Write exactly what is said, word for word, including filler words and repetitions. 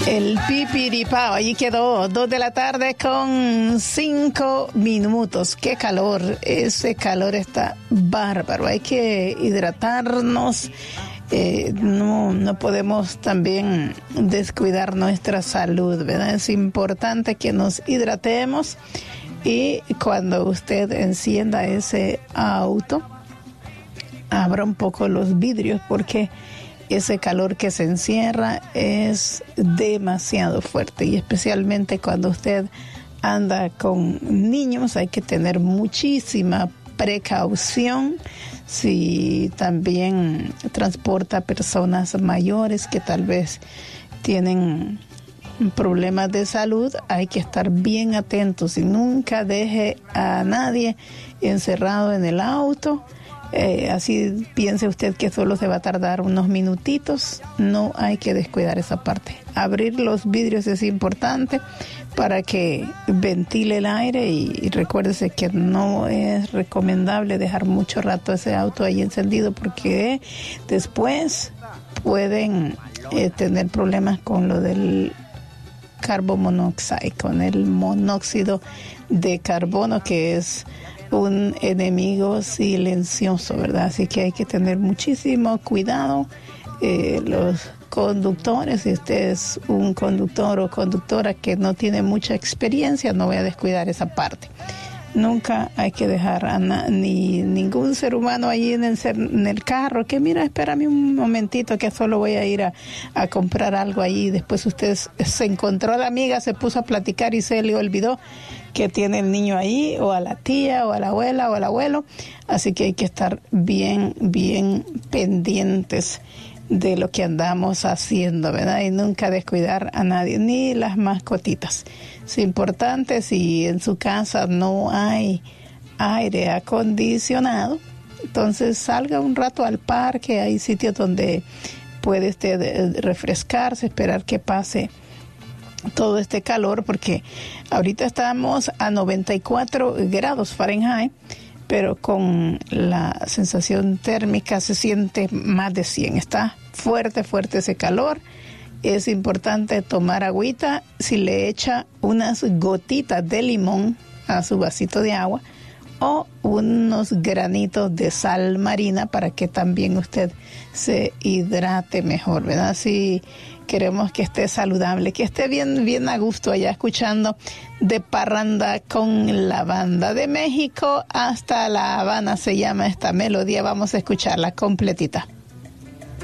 El pipiripao, allí quedó, dos de la tarde con cinco minutos. Qué calor, ese calor está bárbaro. Hay que hidratarnos, eh, no, no podemos también descuidar nuestra salud, ¿verdad? Es importante que nos hidratemos y cuando usted encienda ese auto, abra un poco los vidrios porque ese calor que se encierra es demasiado fuerte y especialmente cuando usted anda con niños hay que tener muchísima precaución. Si también transporta personas mayores que tal vez tienen problemas de salud, hay que estar bien atentos y nunca deje a nadie encerrado en el auto. Eh, así piense usted que solo se va a tardar unos minutitos, no hay que descuidar esa parte. Abrir los vidrios es importante para que ventile el aire y, y recuérdese que no es recomendable dejar mucho rato ese auto ahí encendido porque después pueden eh, tener problemas con lo del carbon monoxide, con el monóxido de carbono que es un enemigo silencioso, ¿verdad? Así que hay que tener muchísimo cuidado. Eh, los conductores, si usted es un conductor o conductora que no tiene mucha experiencia, no voy a descuidar esa parte. Nunca hay que dejar a na- ni ningún ser humano allí en el, en el carro, que mira, espérame un momentito que solo voy a ir a, a comprar algo allí. Después usted se encontró a la amiga, se puso a platicar y se le olvidó que tiene el niño ahí, o a la tía, o a la abuela, o al abuelo. Así que hay que estar bien, bien pendientes de lo que andamos haciendo, ¿verdad? Y nunca descuidar a nadie, ni las mascotitas. Es importante, si en su casa no hay aire acondicionado, entonces salga un rato al parque, hay sitios donde puede usted refrescarse, esperar que pase todo este calor, porque ahorita estamos a noventa y cuatro grados Fahrenheit, pero con la sensación térmica se siente más de cien. Está fuerte, fuerte ese calor. Es importante tomar agüita. Si le echa unas gotitas de limón a su vasito de agua o unos granitos de sal marina para que también usted se hidrate mejor, ¿verdad? Si queremos que esté saludable, que esté bien, bien a gusto allá escuchando De Parranda con la Banda. De México hasta La Habana se llama esta melodía. Vamos a escucharla completita.